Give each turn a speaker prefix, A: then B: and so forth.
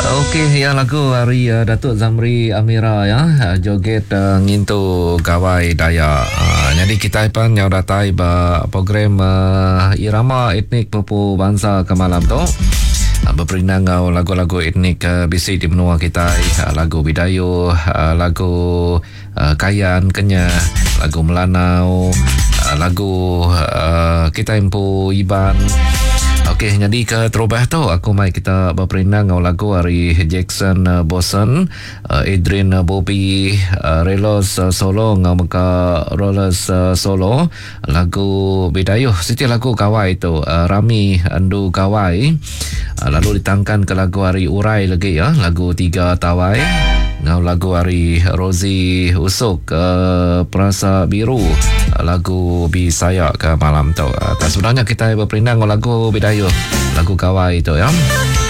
A: Okey, yang lagu hari Datuk Zamri Amira ya, joget ngintu gawai Dayak. Jadi kita pun yang datai program irama etnik Pupu Bangsa ke malam tu. Berperinang lagu-lagu etnik bisi di benua kita, lagu Bidayu, lagu Kayan Kenya, lagu Melanau, lagu kita Empu Iban. Okey, jadi ke terubah tu aku mai kita berperinang ngau lagu hari Jackson Bosen, Adrian Bobby, Relos Solo ngau muka Rollers Solo, lagu Bidayuh siti lagu Kawai tu, Rami Andu Kawai. Lalu ditangkan ke lagu hari Urai lagi ya, lagu Tiga Tawai. Ngau lagu hari Rozi Usuk, Perasa Biru, lagu Bisaya ke malam tu. Sebenarnya kita berperinang ngau lagu Bidayuh, lagu Kawai tu ya.